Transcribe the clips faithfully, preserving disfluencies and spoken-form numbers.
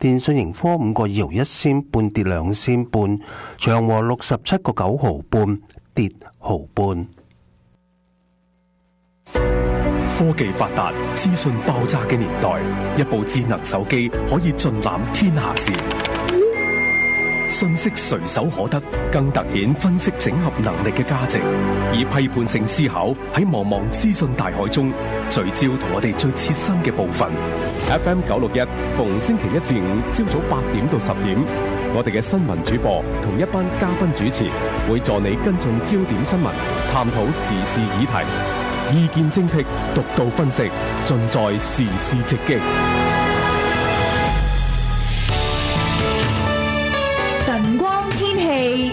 電訊盈科五個二毫一仙半跌兩仙半，長和六十七個九毫半跌毫半。 科技發達、資訊爆炸嘅年代，一部智能手機可以盡覽天下事，信息隨手可得，更凸顯分析整合能力嘅價值。以批判性思考喺茫茫資訊大海中，聚焦同我哋最切身嘅部分。F M 九六一，逢星期一至五朝早八點到十點，我哋嘅新聞主播同一班嘉賓主持會助你跟進焦點新聞，探討時事議題。意見精闢，獨到分析，盡在時事直擊。 晨光天氣。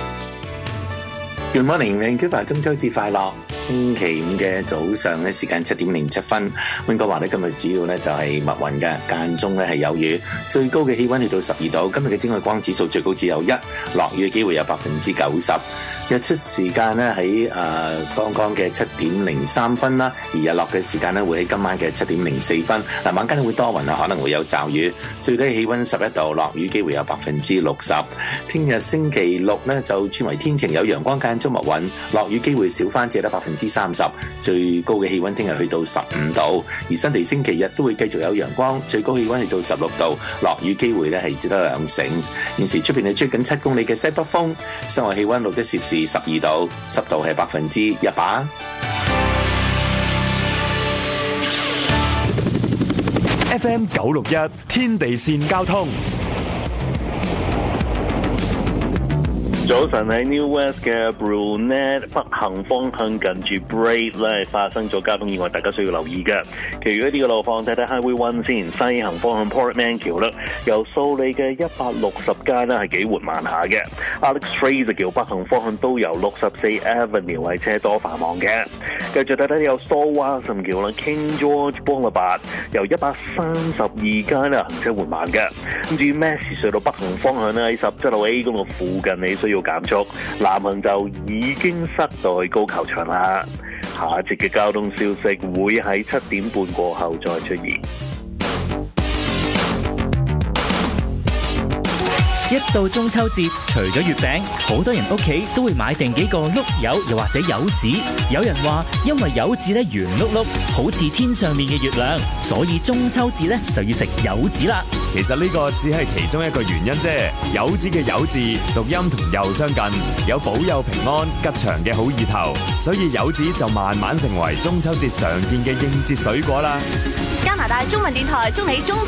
Good morning，Vancouver，中秋節快樂！星期五嘅早上咧，時間七點零七分。溫哥華咧今日主要咧就係密雲嘅，間中咧係有雨，最高嘅氣溫去到十二度。今日嘅紫外光指數最高只有一，落雨嘅機會有百分之九十。日出時間咧喺誒剛剛嘅七點零三分啦，而日落嘅時間咧會喺今晚嘅七點零四分。嗱，晚間會多雲啊，可能會有驟雨，最低氣溫十一度，落雨機會有百分之六十。聽日星期六咧就轉為天晴，有陽光間中密雲，落雨機會少翻，只得百分之三十。最高嘅氣溫聽日去到十五度，而新地星期日都會繼續有陽光，最高氣溫去到十六度，落雨機會咧係只得兩成。現時出邊係吹緊七公里嘅西北風，室外氣溫錄得攝氏十二度，濕度係百分之一百。 F M 九六一天地線交通。 早晨喺 New West 嘅 Brunette 北行方向近住 Braid 咧發生咗交通意外，大家需要留意嘅。其餘一啲嘅路況睇睇 Highway One 先，西行方向 Portman 橋啦，由素里嘅一百六十街咧係幾緩慢下嘅。Alex Fraser 橋北行方向都由六十四 Avenue 係車多繁忙嘅。繼續睇睇有 Stawasam 橋啦 ，King George Boulevard 由一百三十二街咧行車緩慢嘅。咁至於 Massey 隧道北行方向咧喺十七號 A 公路附近，你需要減速，南行就已經塞到去高球場啦。下一節嘅交通消息會喺七點半過後再出現。 一到中秋節，除咗月餅，好多人屋企都會買定幾個碌柚，又或者柚子。有人話，因為柚子咧圓碌碌，好似天上面嘅月亮，所以中秋節咧就要食柚子啦。 其實呢個只係其中一個原因啫。柚子嘅柚字讀音同柚相近，有保佑平安吉祥嘅好意頭，所以柚子就慢慢成為中秋節常見嘅應節水果啦。 加拿大中文電台祝你中秋